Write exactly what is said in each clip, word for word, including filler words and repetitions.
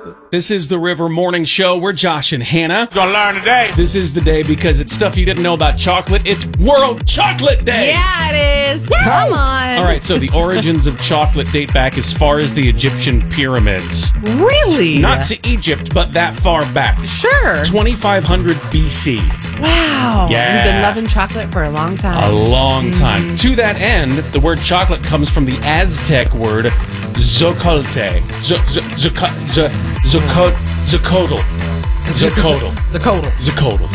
This is the River Morning Show. We're Josh and Hannah. Gonna learn today. This is the day because it's stuff you didn't know about chocolate. It's World Chocolate Day. Yeah, it is. Come on. All right, so the origins of chocolate date back as far as the Egyptian pyramids. Really? Not to Egypt, but that far back. Sure. twenty-five hundred B C. Wow. Yeah. You've been loving chocolate for a long time. A long time. Mm. To that end, the word chocolate comes from the Aztec word zocolte. Z- z- z- z- Zacodal. Zacodal. Zacodal. Zacodal. Zacodal.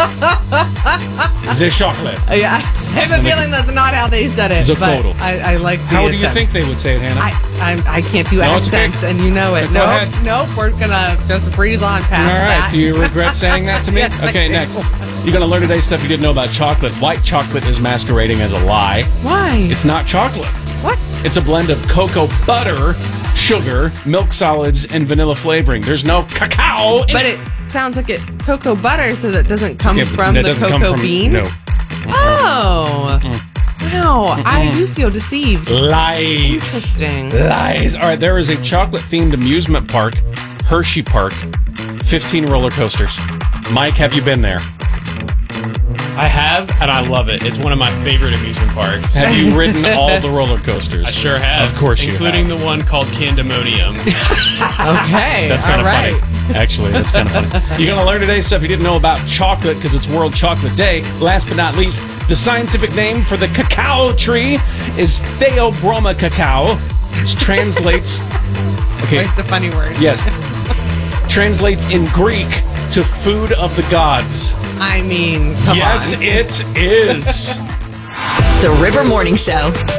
The chocolate. Uh, yeah, I have a feeling that's not how they said it. Zacodal. But I, I like the How do you attempt. think they would say it, Hannah? I, I I can't do No, it's okay. accents, and you know it. Go nope, ahead. nope. We're gonna just breeze on past All right. that. Do you regret saying that to me? Yes, I Okay, do. next. You're going to learn today stuff you didn't know about chocolate. White chocolate is masquerading as a lie. Why? It's not chocolate. What? It's a blend of cocoa butter, sugar, milk solids, and vanilla flavoring. There's no cacao in But it. it sounds like it cocoa butter, so that doesn't come Yeah, but from that the doesn't cocoa come from, bean. No. Oh. Wow. I do feel deceived. Lies. Interesting. Lies. All right, there is a chocolate-themed amusement park, Hershey Park, fifteen roller coasters. Mike, have you been there? I have, and I love it. It's one of my favorite amusement parks. Have you ridden all the roller coasters? I sure have. Of course you Including have. the one called Candemonium. Okay. That's kind of all right. funny. Actually, that's kind of funny. You're going to learn today stuff you didn't know about chocolate because it's World Chocolate Day. Last but not least, the scientific name for the cacao tree is Theobroma cacao, which translates... Okay, Where's the funny word? yes. Translates in Greek to food of the gods. I mean, come yes, on. it is. The River Morning Show.